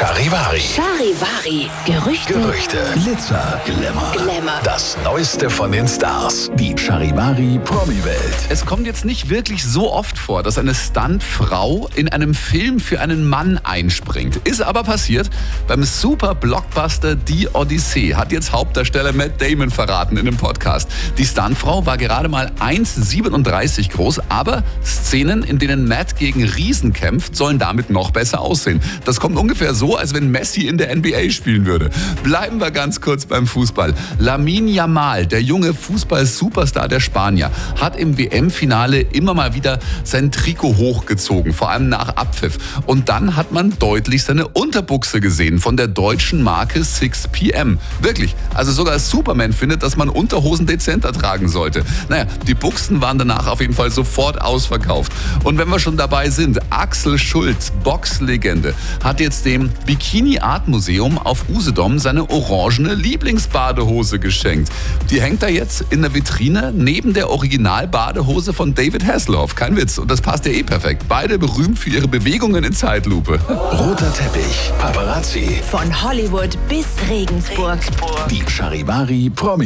Charivari. Charivari. Gerüchte. Glitzer. Glamour. Das Neueste von den Stars. Die Charivari Promi-Welt. Es kommt jetzt nicht wirklich so oft vor, dass eine Stuntfrau in einem Film für einen Mann einspringt. Ist aber passiert beim Super-Blockbuster Die Odyssee, hat jetzt Hauptdarsteller Matt Damon verraten in einem Podcast. Die Stuntfrau war gerade mal 1,37 groß, aber Szenen, in denen Matt gegen Riesen kämpft, sollen damit noch besser aussehen. Das kommt ungefähr so, als wenn Messi in der NBA spielen würde. Bleiben wir ganz kurz beim Fußball. Lamine Yamal, der junge Fußball-Superstar der Spanier, hat im WM-Finale immer mal wieder sein Trikot hochgezogen, vor allem nach Abpfiff. Und dann hat man deutlich seine Unterbuchse gesehen von der deutschen Marke 6PM. Wirklich, also sogar Superman findet, dass man Unterhosen dezenter tragen sollte. Naja, die Buchsen waren danach auf jeden Fall sofort ausverkauft. Und wenn wir schon dabei sind, Axel Schulz, Boxlegende, hat jetzt dem Bikini Art Museum auf Usedom seine orangene Lieblingsbadehose geschenkt. Die hängt da jetzt in der Vitrine neben der Original-Badehose von David Hasselhoff. Kein Witz. Und das passt ja eh perfekt. Beide berühmt für ihre Bewegungen in Zeitlupe. Roter Teppich. Paparazzi. Von Hollywood bis Regensburg. Die Charivari Promi